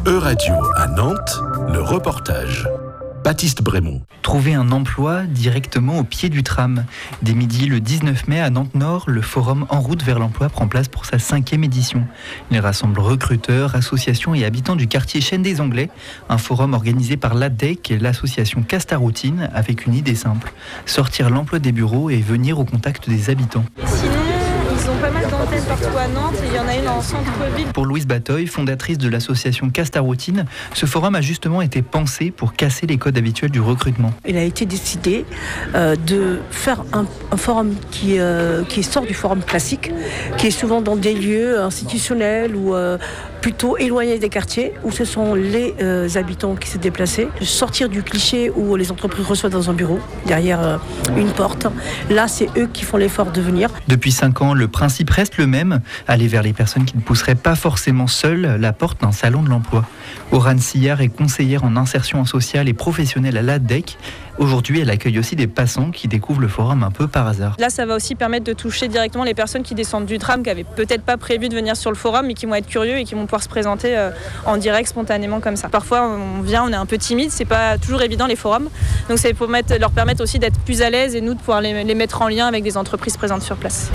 E-Radio à Nantes, le reportage. Baptiste Brémond. Trouver un emploi directement au pied du tram. Dès midi, le 19 mai, à Nantes-Nord, le forum En route vers l'emploi prend place pour sa 5e édition. Il rassemble recruteurs, associations et habitants du quartier Chêne des Anglais. Un forum organisé par l'ADEC et l'association Castaroutine avec une idée simple. Sortir l'emploi des bureaux et venir au contact des habitants. Sinon, ils ont pas mal d'antennes partout à Nantes et il y en a une en centre-ville. Pour Louise Batoy, fondatrice de l'association Castaroutine, ce forum a justement été pensé pour casser les codes habituels du recrutement. Il a été décidé de faire un forum qui sort du forum classique, qui est souvent dans des lieux institutionnels ou plutôt éloignés des quartiers, où ce sont les habitants qui se déplacent, de sortir du cliché où les entreprises reçoivent dans un bureau, derrière une porte. Là, c'est eux qui font l'effort de venir. Depuis 5 ans, le principe reste le même, aller vers les personnes qui ne pousseraient pas forcément seules la porte d'un salon de l'emploi. Aurane Sillard est conseillère en insertion sociale et professionnelle à l'ADEC. Aujourd'hui, elle accueille aussi des passants qui découvrent le forum un peu par hasard. Là, ça va aussi permettre de toucher directement les personnes qui descendent du tram, qui n'avaient peut-être pas prévu de venir sur le forum, mais qui vont être curieux et qui vont pouvoir se présenter en direct, spontanément comme ça. Parfois, on est un peu timide, c'est pas toujours évident les forums. Donc c'est pour leur permettre aussi d'être plus à l'aise et nous de pouvoir les mettre en lien avec des entreprises présentes sur place.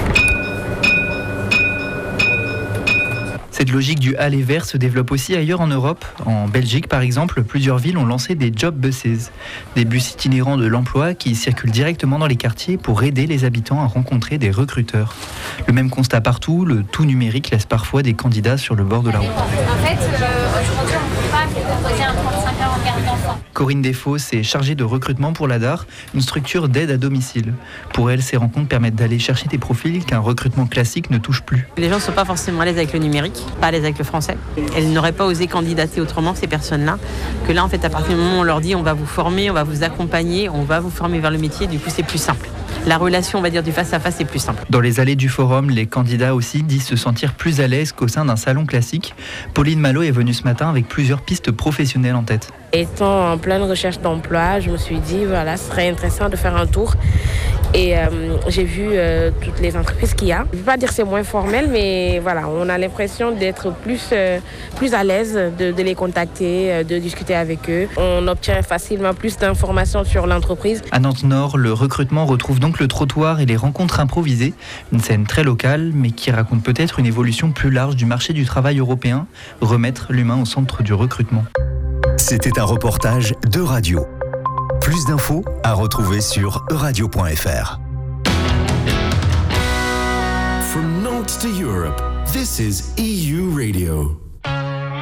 Cette logique du aller vers se développe aussi ailleurs en Europe. En Belgique, par exemple, plusieurs villes ont lancé des job buses, des bus itinérants de l'emploi qui circulent directement dans les quartiers pour aider les habitants à rencontrer des recruteurs. Le même constat partout, le tout numérique laisse parfois des candidats sur le bord de la route. En fait, aujourd'hui, on ne peut pas proposer un 35 heures en garde d'enfants. Corinne Desfosses est chargée de recrutement pour l'ADAR, une structure d'aide à domicile. Pour elle, ces rencontres permettent d'aller chercher des profils qu'un recrutement classique ne touche plus. Les gens ne sont pas forcément à l'aise avec le numérique, pas à l'aise avec le français. Elles n'auraient pas osé candidater autrement, ces personnes-là. Que là, en fait, à partir du moment où on leur dit on va vous former, on va vous accompagner, on va vous former vers le métier, du coup, c'est plus simple. La relation, on va dire, du face-à-face est plus simple. Dans les allées du forum, les candidats aussi disent se sentir plus à l'aise qu'au sein d'un salon classique. Pauline Malo est venue ce matin avec plusieurs pistes professionnelles en tête. Étant en pleine recherche d'emploi, je me suis dit, voilà, ce serait intéressant de faire un tour. Et j'ai vu toutes les entreprises qu'il y a. Je ne veux pas dire que c'est moins formel, mais voilà, on a l'impression d'être plus à l'aise de les contacter, de discuter avec eux. On obtient facilement plus d'informations sur l'entreprise. À Nantes-Nord, le recrutement retrouve donc le trottoir et les rencontres improvisées. Une scène très locale, mais qui raconte peut-être une évolution plus large du marché du travail européen. Remettre l'humain au centre du recrutement. C'était un reportage d'E-Radio. Plus d'infos à retrouver sur euradio.fr. From Nantes to Europe, this is EU Radio.